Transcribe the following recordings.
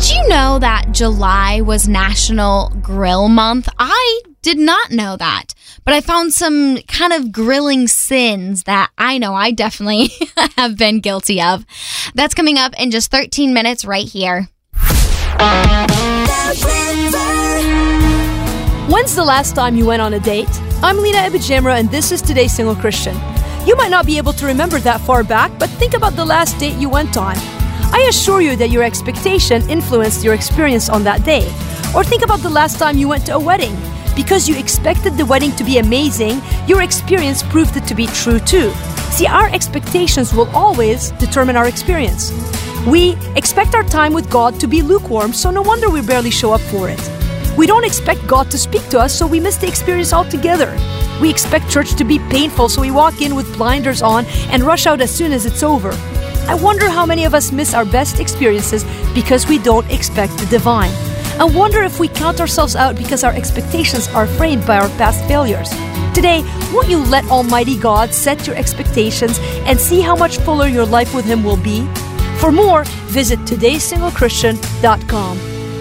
Did you know that July was National Grill Month? I did not know that, but I found some kind of grilling sins that I know I definitely have been guilty of. That's coming up in just 13 minutes right here. When's the last time you went on a date? I'm Lena Ibajamra, and this is Today's Single Christian. You might not be able to remember that far back, but think about the last date you went on. I assure you that your expectation influenced your experience on that day. Or think about the last time you went to a wedding. Because you expected the wedding to be amazing, your experience proved it to be true too. See, our expectations will always determine our experience. We expect our time with God to be lukewarm, so no wonder we barely show up for it. We don't expect God to speak to us, so we miss the experience altogether. We expect church to be painful, so we walk in with blinders on and rush out as soon as it's over. I wonder how many of us miss our best experiences because we don't expect the divine. I wonder if we count ourselves out because our expectations are framed by our past failures. Today, won't you let Almighty God set your expectations and see how much fuller your life with Him will be? For more, visit todaysinglechristian.com.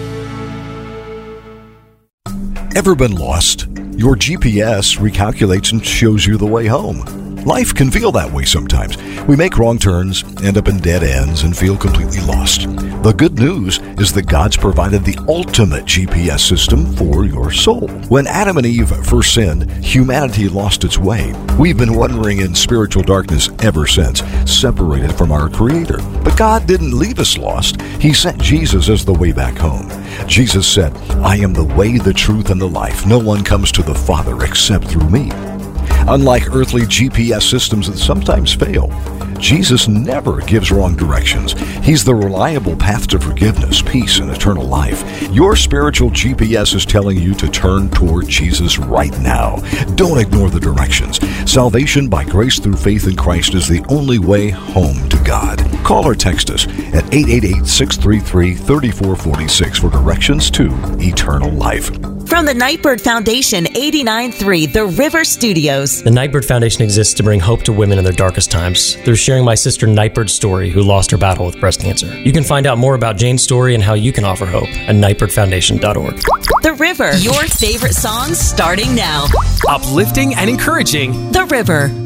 Ever been lost? Your GPS recalculates and shows you the way home. Life can feel that way sometimes. We make wrong turns, end up in dead ends, and feel completely lost. The good news is that God's provided the ultimate GPS system for your soul. When Adam and Eve first sinned, humanity lost its way. We've been wandering in spiritual darkness ever since, separated from our Creator. But God didn't leave us lost. He sent Jesus as the way back home. Jesus said, "I am the way, the truth, and the life. No one comes to the Father except through me." Unlike earthly GPS systems that sometimes fail, Jesus never gives wrong directions. He's the reliable path to forgiveness, peace, and eternal life. Your spiritual GPS is telling you to turn toward Jesus right now. Don't ignore the directions. Salvation by grace through faith in Christ is the only way home to God. Call or text us at 888-633-3446 for directions to eternal life. From the Nightbird Foundation, 89.3 The River Studios. The Nightbird Foundation exists to bring hope to women in their darkest times through sharing my sister Nightbird's story, who lost her battle with breast cancer. You can find out more about Jane's story and how you can offer hope at nightbirdfoundation.org. The River, your favorite songs starting now. Uplifting and encouraging. The River.